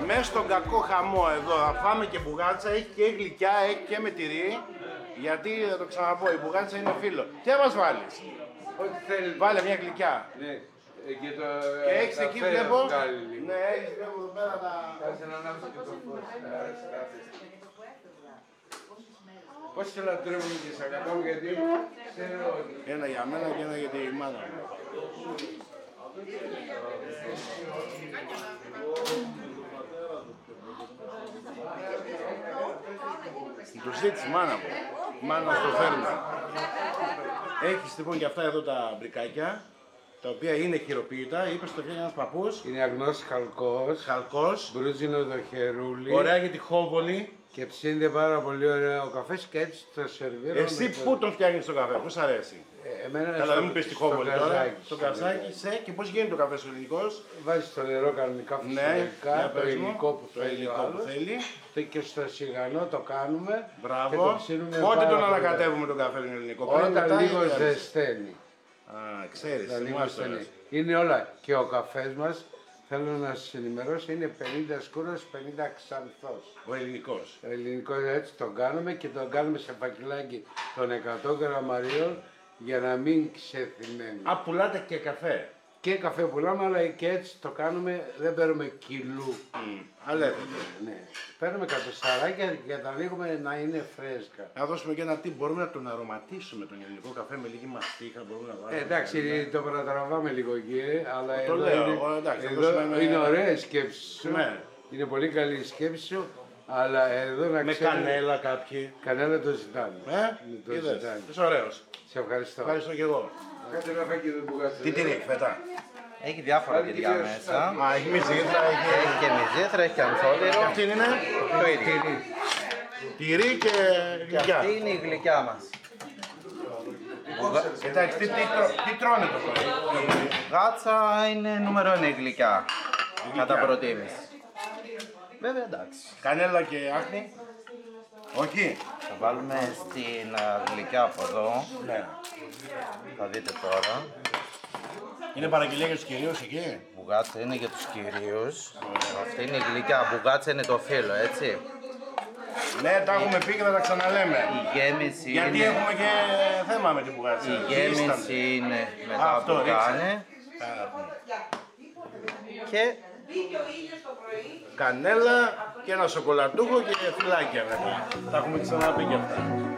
Μέσα στον κακό χαμό εδώ θα φάμε και μπουγάτσα, έχει και γλυκιά, έχει και με τυρί. Γιατί θα το ξαναπώ, η μπουγάτσα είναι φίλο. Τι θα μας βάλεις? Ό,τι θέλει. Βάλε μια γλυκιά. Ναι. Και έχεις εκεί βλέπω. Ναι, έχεις βλέπω εδώ πέρα τα... Κάτσε να ανάψω και το φως. Πώς σε λατρεύουμε και σε αγαπάμε γιατί ξέρω ότι... Ένα για μένα και ένα για τη μάνα μου. Του ζήτησε μάνα μου. Μάνα στο φέρνω. Έχεις λοιπόν και αυτά εδώ τα μπρικάκια, τα οποία είναι χειροποίητα. Είπες το φτιάχνει ένας παππούς. Είναι αγνός χαλκός. Χαλκός. Μπρούζινο δοχερούλι. Ωραία για τη χόβολη. Και ψήνεται πάρα πολύ ωραία ο καφές και έτσι το σερβίρω. Εσύ πού τον φτιάχνεις το καφέ, πώς αρέσει? Εμένα Καλά, δεν μου πεις τη χόβολη τώρα. Στο καζάκι. καζάκι, και πώς γίνεται το καφέ σου ελληνικός? Βάζεις το νερό κανονικά φυσικά, το υλικό που θέλει. Και στο σιγανό το κάνουμε. Μπράβο. Πότε τον ανακατεύουμε τον καφέ ελληνικό? Όταν λίγο ζεσταίνει. Α, ξέρεις, είναι όλα. Και ο καφές μας, θέλω να σας ενημερώσω, είναι 50 σκούρος, 50 ξανθός. Ο ελληνικός. Ο ελληνικός έτσι τον κάνουμε και τον κάνουμε σε φακελάκι των 100 γραμμαρίων για να μην ξεθυμένει. Α, πουλάτε και καφέ. Και καφέ πουλάμε, αλλά και έτσι το κάνουμε, δεν παίρνουμε κιλού. Αλεύετε. Ναι. Παίρνουμε κατοσταράκια για να ανοίγουμε να είναι φρέσκα. Να δώσουμε και ένα τι, μπορούμε να τον αρωματίσουμε τον ελληνικό καφέ με λίγη μαστίχα, μπορούμε να βάλουμε. Εντάξει, το παρατραβάμε λίγο κύριε, αλλά το εδώ, λέω, είναι, εντάξει, εδώ είναι ωραία η σκέψη σου. Ναι. Είναι πολύ καλή η σκέψη σου, αλλά εδώ να με ξέρεις... κανέλα κάποιοι. Κανέλα το ζητάνε. Το ζητάνε. Είσαι ωραίος. Σε ευχαριστώ. Ευχαριστώ και εγώ. Κάτσε ένα φακίδο που κάτσε. Τι τυρί, φέτα? Έχει διάφορα τυριά μέσα. Α, έχει μυζήθρα, Έχει και μυζήθρα, έχει και ανθόδυρο. αυτή είναι Το ίδιο. τυρί και Και γλυκιά. αυτή είναι η γλυκιά μας. Εντάξει, τι τρώνε το πρωί? Γάτσα είναι νούμερο 1 η γλυκιά. Κατά προτίμηση. Βέβαια εντάξει. Κανέλα και άχνη. Όχι. Θα βάλουμε στην γλυκιά από εδώ. Ναι. Θα δείτε τώρα. Είναι παραγγελία για τους κυρίους εκεί. Μπουγάτσα είναι για τους κυρίους. Αυτή είναι η γλυκιά. Μπουγάτσα είναι το φύλλο, έτσι. Ναι, τα έχουμε πει και θα τα ξαναλέμε. Η γέμιση Γιατί είναι... έχουμε και θέμα με την μπουγάτσα. Η γέμιση είναι μετά Αυτό, που ρίξε. κάνει. Και Κανέλα και ένα σοκολατούχο και φυλάκια μετά. Τα έχουμε ξαναπεί και αυτά.